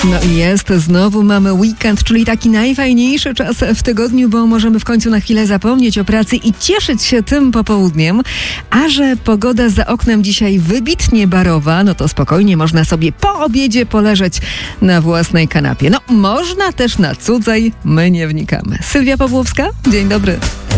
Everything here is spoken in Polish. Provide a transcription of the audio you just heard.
No i jest, znowu mamy weekend, czyli taki najfajniejszy czas w tygodniu, bo możemy w końcu na chwilę zapomnieć o pracy i cieszyć się tym popołudniem. A że pogoda za oknem dzisiaj wybitnie barowa, no to spokojnie można sobie po obiedzie poleżeć na własnej kanapie. No, można też na cudzej, my nie wnikamy. Sylwia Pawłowska, dzień dobry.